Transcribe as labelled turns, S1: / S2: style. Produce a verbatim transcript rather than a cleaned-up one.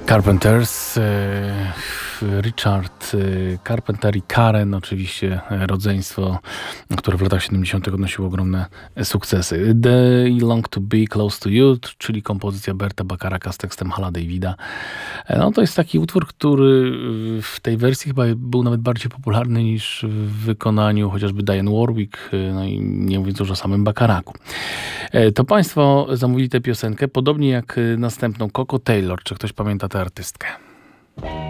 S1: Carpenters, Richard Carpenter i Karen, oczywiście rodzeństwo, które w latach siedemdziesiątych odnosiło ogromne sukcesy. They Long to Be Close to You, czyli kompozycja Berta Bacharaka z tekstem Hala Davida. No to jest taki utwór, który w tej wersji chyba był nawet bardziej popularny niż w wykonaniu chociażby Dionne Warwick, no i nie mówiąc już o samym Bacharaku. To państwo zamówili tę piosenkę, podobnie jak następną Coco Taylor. Czy ktoś pamięta tę artystkę?